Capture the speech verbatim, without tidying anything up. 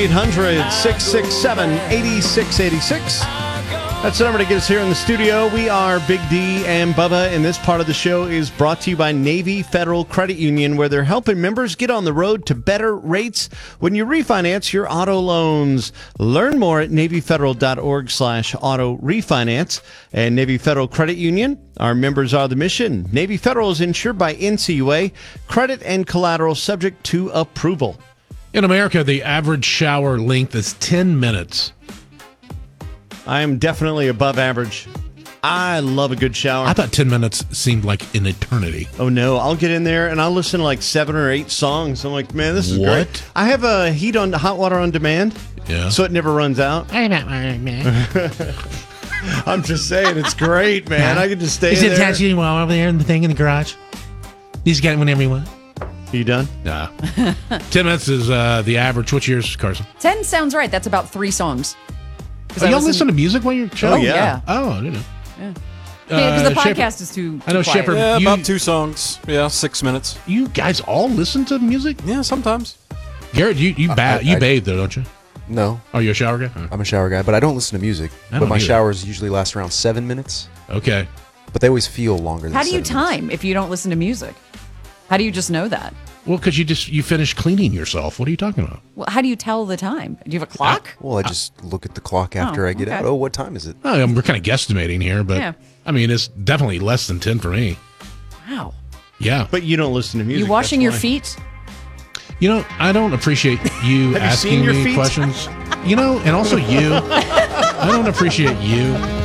eight hundred, six six seven, eight six eight six. That's the number to get us here in the studio. We are Big D and Bubba, and this part of the show is brought to you by Navy Federal Credit Union, where they're helping members get on the road to better rates when you refinance your auto loans. Learn more at NavyFederal.org slash auto refinance. And Navy Federal Credit Union, our members are the mission. Navy Federal is insured by N C U A. Credit and collateral subject to approval. In America, the average shower length is ten minutes. I am definitely above average. I love a good shower. I thought ten minutes seemed like an eternity. Oh, no. I'll get in there and I'll listen to like seven or eight songs. I'm like, man, this is What? great. I have a heat on hot water on demand, Yeah. so it never runs out. I'm not worried, man. I'm just saying, it's great, man. I can just stay Is in it there. attached to you while over there in the thing in the garage? You just get it whenever you want. You done? Nah. ten minutes is uh, the average. What's yours, Carson? ten sounds right. That's about three songs. Oh, y'all listen to music while you're Oh, showering? yeah. yeah. Oh, I didn't know. Yeah, because the Uh, Shepherd- podcast is too, too I know quiet. Shepherd- Yeah, You- about two songs. Yeah, six minutes. You guys all listen to music? Yeah, sometimes. Garrett, you you, ba- I- you I- bathe though, don't you? No, Are you a shower guy? Huh. I'm a shower guy, but I don't listen to music. I don't But my either. showers usually last around seven minutes, Okay. but they always feel longer than How do you seven minutes. time if you don't listen to music? How do you just know that? Well, because you just you finished cleaning yourself. What are you talking about? Well, how do you tell the time? Do you have a clock? Well, I just look at the clock after Oh, I get okay. out. Oh, what time is it? Oh, we're kind of guesstimating here, but Yeah. I mean, it's definitely less than ten for me. Wow. Yeah. But you don't listen to music. You washing that's your why. feet? You know, I don't appreciate you Have you asking seen your me feet? questions. You know, and also you. I don't appreciate you